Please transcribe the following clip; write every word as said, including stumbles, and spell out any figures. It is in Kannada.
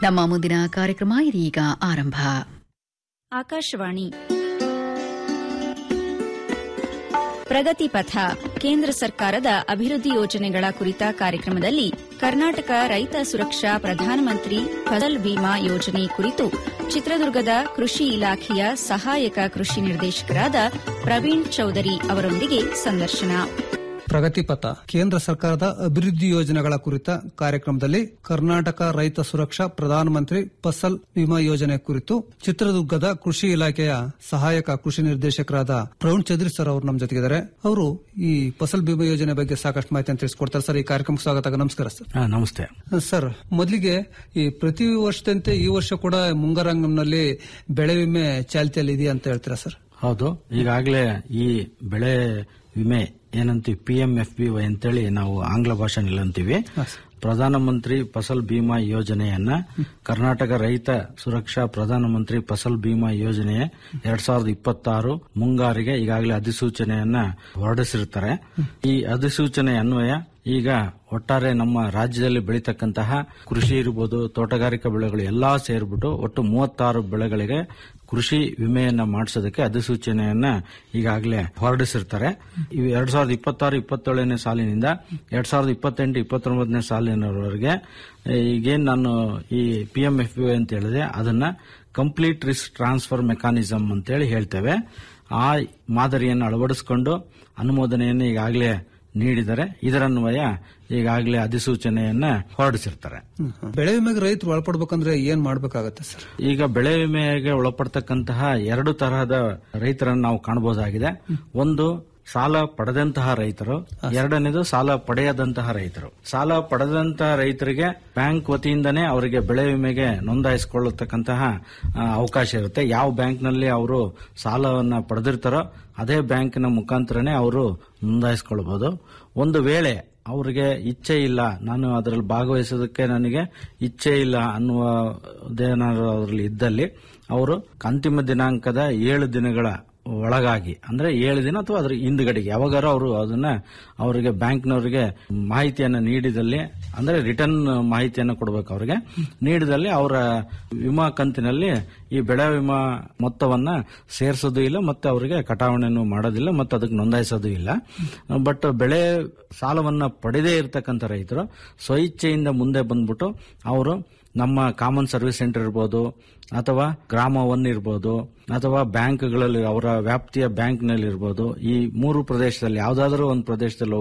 ನಮ್ಮ ಮುಂದಿನ ಕಾರ್ಯಕ್ರಮ ಇದೀಗ ಆರಂಭ. ಆಕಾಶವಾಣಿ ಪ್ರಗತಿ ಪಥ ಕೇಂದ್ರ ಸರ್ಕಾರದ ಅಭಿವೃದ್ಧಿ ಯೋಜನೆಗಳ ಕುರಿತ ಕಾರ್ಯಕ್ರಮದಲ್ಲಿ ಕರ್ನಾಟಕ ರೈತ ಸುರಕ್ಷಾ ಪ್ರಧಾನಮಂತ್ರಿ ಫಸಲ್ ಬಿಮಾ ಯೋಜನೆ ಕುರಿತು ಚಿತ್ರದುರ್ಗದ ಕೃಷಿ ಇಲಾಖೆಯ ಸಹಾಯಕ ಕೃಷಿ ನಿರ್ದೇಶಕರಾದ ಪ್ರವೀಣ್ ಚೌಧರಿ ಅವರೊಂದಿಗೆ ಸಂದರ್ಶನ. ಪ್ರಗತಿ ಪಥ ಕೇಂದ್ರ ಸರ್ಕಾರದ ಅಭಿವೃದ್ಧಿ ಯೋಜನೆಗಳ ಕುರಿತ ಕಾರ್ಯಕ್ರಮದಲ್ಲಿ ಕರ್ನಾಟಕ ರೈತ ಸುರಕ್ಷಾ ಪ್ರಧಾನಮಂತ್ರಿ ಫಸಲ್ ಬಿಮಾ ಯೋಜನೆ ಕುರಿತು ಚಿತ್ರದುರ್ಗದ ಕೃಷಿ ಇಲಾಖೆಯ ಸಹಾಯಕ ಕೃಷಿ ನಿರ್ದೇಶಕರಾದ ಪ್ರವೀಣ್ ಚೌಧರಿ ಸರ್ ಅವರು ನಮ್ಮ ಜೊತೆಗಿದ್ದಾರೆ. ಅವರು ಈ ಫಸಲ್ ಬಿಮಾ ಯೋಜನೆ ಬಗ್ಗೆ ಸಾಕಷ್ಟು ಮಾಹಿತಿಯನ್ನು ತಿಳಿಸಿಕೊಡ್ತಾರೆ. ಸರ್, ಈ ಕಾರ್ಯಕ್ರಮಕ್ಕೆ ಸ್ವಾಗತ. ನಮಸ್ಕಾರ ಸರ್. ನಮಸ್ತೆ ಸರ್. ಮೊದಲಿಗೆ ಈ ಪ್ರತಿ ವರ್ಷದಂತೆ ಈ ವರ್ಷ ಕೂಡ ಮುಂಗಾರಂಗಂನಲ್ಲಿ ಬೆಳೆ ವಿಮೆ ಚಾಲ್ತಿಯಲ್ಲಿ ಇದೆಯಾ ಅಂತ ಹೇಳ್ತೀರಾ ಸರ್? ಹೌದು, ಈಗಾಗಲೇ ಈ ಬೆಳೆ ವಿಮೆ ಏನಂತೀವಿ P M F B Y ಅಂತೇಳಿ ನಾವು ಆಂಗ್ಲ ಭಾಷೆನಲ್ಲಿ ಅಂತೀವಿ. ಪ್ರಧಾನಮಂತ್ರಿ ಫಸಲ್ ಬಿಮಾ ಯೋಜನೆಯನ್ನ ಕರ್ನಾಟಕ ರೈತ ಸುರಕ್ಷಾ ಪ್ರಧಾನಮಂತ್ರಿ ಫಸಲ್ ಬಿಮಾ ಯೋಜನೆ ಎರಡ್ ಸಾವಿರದ ಇಪ್ಪತ್ತಾರು ಮುಂಗಾರಿಗೆ ಈಗಾಗಲೇ ಅಧಿಸೂಚನೆಯನ್ನ ಹೊರಡಿಸಿರುತ್ತಾರೆ. ಈ ಅಧಿಸೂಚನೆ ಅನ್ವಯ ಈಗ ಒಟ್ಟಾರೆ ನಮ್ಮ ರಾಜ್ಯದಲ್ಲಿ ಬೆಳೀತಕ್ಕಂತಹ ಕೃಷಿ ಇರಬಹುದು, ತೋಟಗಾರಿಕಾ ಬೆಳೆಗಳು ಎಲ್ಲಾ ಸೇರ್ಬಿಟ್ಟು ಒಟ್ಟು ಮೂವತ್ತಾರು ಬೆಳೆಗಳಿಗೆ ಕೃಷಿ ವಿಮೆಯನ್ನ ಮಾಡಿಸೋದಕ್ಕೆ ಅಧಿಸೂಚನೆಯನ್ನ ಈಗಾಗಲೇ ಹೊರಡಿಸಿರ್ತಾರೆ. ಇವು ಎರಡ್ ಸಾವಿರದ ಇಪ್ಪತ್ತಾರು ಇಪ್ಪತ್ತೇಳನೇ ಸಾಲಿನಿಂದ ಎರಡ್ ಸಾವಿರದ ಇಪ್ಪತ್ತೆಂಟು ಇಪ್ಪತ್ತೊಂಬತ್ತನೇ ಸಾಲಿನವರೆಗೆ ಈಗೇನ್ ನಾನು ಈ ಪಿ ಎಂ ಎಫ್ ಬಿ ಅಂತ ಹೇಳಿದೆ ಅದನ್ನ ಕಂಪ್ಲೀಟ್ ರಿಸ್ಕ್ ಟ್ರಾನ್ಸ್ಫರ್ ಮೆಕಾನಿಸಮ್ ಅಂತೇಳಿ ಹೇಳ್ತೇವೆ. ಆ ಮಾದರಿಯನ್ನು ಅಳವಡಿಸಿಕೊಂಡು ಅನುಮೋದನೆಯನ್ನು ಈಗಾಗಲೇ ನೀಡಿದರೆ ಇದರನ್ವಯ ಈಗಾಗಲೇ ಅಧಿಸೂಚನೆಯನ್ನ ಹೊರಡಿಸಿರ್ತಾರೆ. ಬೆಳೆ ವಿಮೆಗೆ ರೈತರು ಒಳಪಡಬೇಕಂದ್ರೆ ಏನ್ ಮಾಡಬೇಕಾಗತ್ತೆ ಸರ್? ಈಗ ಬೆಳೆ ವಿಮೆಗೆ ಒಳಪಡ್ತಕ್ಕಂತಹ ಎರಡು ತರಹದ ರೈತರನ್ನು ನಾವು ಕಾಣಬಹುದಾಗಿದೆ. ಒಂದು ಸಾಲ ಪಡೆದಂತಹ ರೈತರು, ಎರಡನೇದು ಸಾಲ ಪಡೆಯದಂತಹ ರೈತರು. ಸಾಲ ಪಡೆದಂತಹ ರೈತರಿಗೆ ಬ್ಯಾಂಕ್ ವತಿಯಿಂದನೇ ಅವರಿಗೆ ಬೆಳೆ ವಿಮೆಗೆ ನೋಂದಾಯಿಸಿಕೊಳ್ಳತಕ್ಕಂತಹ ಅವಕಾಶ ಇರುತ್ತೆ. ಯಾವ ಬ್ಯಾಂಕ್ನಲ್ಲಿ ಅವರು ಸಾಲವನ್ನ ಪಡೆದಿರ್ತಾರೋ ಅದೇ ಬ್ಯಾಂಕಿನ ಮುಖಾಂತರನೇ ಅವರು ನೋಂದಾಯಿಸಿಕೊಳ್ಳಬಹುದು. ಒಂದು ವೇಳೆ ಅವರಿಗೆ ಇಚ್ಛೆ ಇಲ್ಲ, ನಾನು ಅದರಲ್ಲಿ ಭಾಗವಹಿಸೋದಕ್ಕೆ ನನಗೆ ಇಚ್ಛೆ ಇಲ್ಲ ಅನ್ನುವುದೇನಾದ್ರು ಅದರಲ್ಲಿ ಇದ್ದಲ್ಲಿ ಅವರು ಅಂತಿಮ ದಿನಾಂಕದ ಏಳು ದಿನಗಳ ಒಳಗಾಗಿ ಅಂದ್ರೆ ಏಳು ದಿನ ಅಥವಾ ಅದ್ರ ಹಿಂದುಗಡೆಗೆ ಯಾವಾಗಾರು ಅವರು ಅದನ್ನ ಅವರಿಗೆ ಬ್ಯಾಂಕ್ನವರಿಗೆ ಮಾಹಿತಿಯನ್ನು ನೀಡಿದಲ್ಲಿ ಅಂದ್ರೆ ರಿಟರ್ನ್ ಮಾಹಿತಿಯನ್ನು ಕೊಡಬೇಕು. ಅವರಿಗೆ ನೀಡಿದಲ್ಲಿ ಅವರ ವಿಮಾ ಕಂತಿನಲ್ಲಿ ಈ ಬೆಳೆ ವಿಮಾ ಮೊತ್ತವನ್ನ ಸೇರಿಸೋದು ಇಲ್ಲ, ಮತ್ತೆ ಅವರಿಗೆ ಕಟಾವಣೆಯನ್ನು ಮಾಡೋದಿಲ್ಲ, ಮತ್ತೆ ಅದಕ್ಕೆ ನೋಂದಾಯಿಸೋದು ಇಲ್ಲ. ಬಟ್ ಬೆಳೆ ಸಾಲವನ್ನ ಪಡೆದೇ ಇರತಕ್ಕಂಥ ರೈತರು ಸ್ವಇಚ್ಛೆಯಿಂದ ಮುಂದೆ ಬಂದ್ಬಿಟ್ಟು ಅವರು ನಮ್ಮ ಕಾಮನ್ ಸರ್ವಿಸ್ ಸೆಂಟರ್ ಇರ್ಬೋದು ಅಥವಾ ಗ್ರಾಮ ಒನ್ ಇರ್ಬೋದು ಅಥವಾ ಬ್ಯಾಂಕ್ಗಳಲ್ಲಿ ಅವರ ವ್ಯಾಪ್ತಿಯ ಬ್ಯಾಂಕ್ನಲ್ಲಿ ಇರ್ಬೋದು, ಈ ಮೂರು ಪ್ರದೇಶದಲ್ಲಿ ಯಾವ್ದಾದ್ರೂ ಒಂದು ಪ್ರದೇಶದಲ್ಲಿ